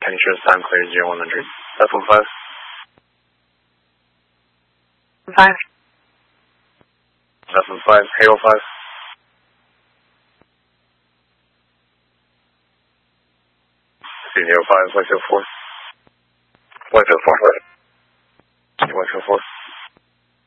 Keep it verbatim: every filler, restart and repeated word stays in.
Penny Shores time clear zero one hundred. Platform five. Five. Platform five, Halo five. C zero five, Whitefield four. Whitefield four. Whitefield four.